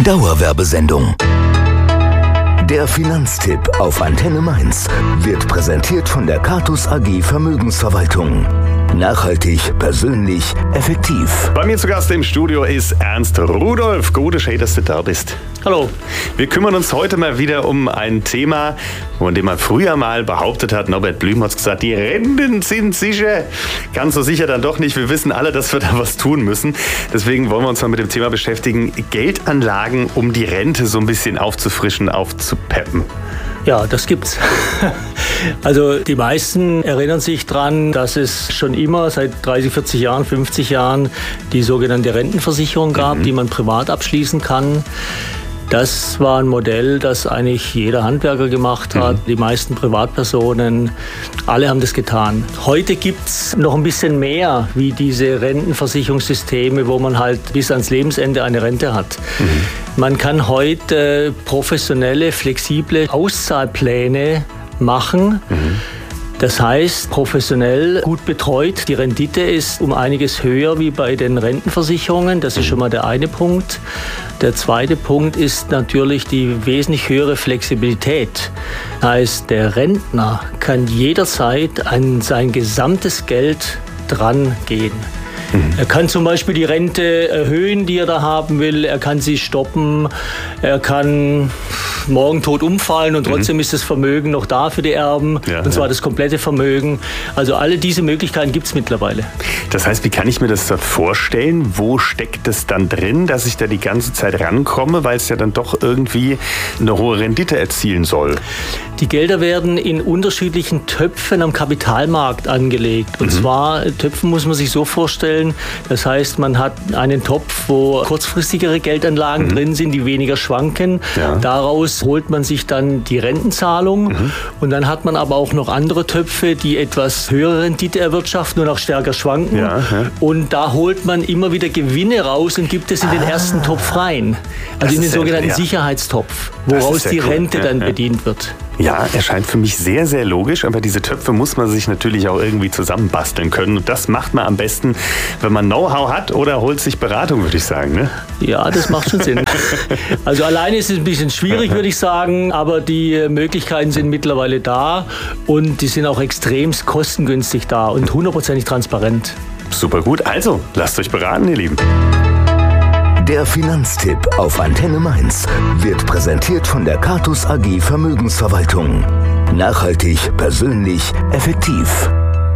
Dauerwerbesendung. Der Finanztipp auf Antenne Mainz wird präsentiert von der Catus AG Vermögensverwaltung. Nachhaltig, persönlich, effektiv. Bei mir zu Gast im Studio ist Ernst Rudolph. Gute schön, dass du da bist. Hallo. Wir kümmern uns heute mal wieder um ein Thema, von dem man früher mal behauptet hat, Norbert Blüm hat gesagt, die Renten sind sicher. Ganz so sicher dann doch nicht. Wir wissen alle, dass wir da was tun müssen. Deswegen wollen wir uns mal mit dem Thema beschäftigen, Geldanlagen, um die Rente so ein bisschen aufzufrischen, aufzupeppen. Ja, das gibt's. Also die meisten erinnern sich dran, dass es schon immer seit 30, 40 Jahren, 50 Jahren die sogenannte Rentenversicherung gab, die man privat abschließen kann. Das war ein Modell, das eigentlich jeder Handwerker gemacht hat, die meisten Privatpersonen, alle haben das getan. Heute gibt's noch ein bisschen mehr wie diese Rentenversicherungssysteme, wo man halt bis ans Lebensende eine Rente hat. Man kann heute professionelle, flexible Auszahlpläne machen. Das heißt, professionell gut betreut. Die Rendite ist um einiges höher wie bei den Rentenversicherungen. Das ist schon mal der eine Punkt. Der zweite Punkt ist natürlich die wesentlich höhere Flexibilität. Das heißt, der Rentner kann jederzeit an sein gesamtes Geld dran gehen. Er kann zum Beispiel die Rente erhöhen, die er da haben will. Er kann sie stoppen. Er kann morgen tot umfallen und trotzdem ist das Vermögen noch da für die Erben. Und zwar das komplette Vermögen. Also alle diese Möglichkeiten gibt es mittlerweile. Das heißt, wie kann ich mir das da vorstellen? Wo steckt es dann drin, dass ich da die ganze Zeit rankomme, weil es ja dann doch irgendwie eine hohe Rendite erzielen soll? Die Gelder werden in unterschiedlichen Töpfen am Kapitalmarkt angelegt. Und zwar, Töpfen muss man sich so vorstellen, das heißt, man hat einen Topf, wo kurzfristigere Geldanlagen drin sind, die weniger schwanken. Daraus holt man sich dann die Rentenzahlung. Und dann hat man aber auch noch andere Töpfe, die etwas höhere Rendite erwirtschaften und auch stärker schwanken. Und da holt man immer wieder Gewinne raus und gibt es in den ersten Topf rein. Also in den sogenannten Sicherheitstopf, woraus die Rente dann bedient wird. Ja, erscheint für mich sehr, sehr logisch, aber diese Töpfe muss man sich natürlich auch irgendwie zusammenbasteln können. Und das macht man am besten, wenn man Know-how hat oder holt sich Beratung, würde ich sagen. Ne? Ja, das macht schon Sinn. Also alleine ist es ein bisschen schwierig, würde ich sagen, aber die Möglichkeiten sind mittlerweile da und die sind auch extremst kostengünstig da und 100%ig transparent. Super gut, also lasst euch beraten, ihr Lieben. Der Finanztipp auf Antenne Mainz wird präsentiert von der Catus AG Vermögensverwaltung. Nachhaltig, persönlich, effektiv.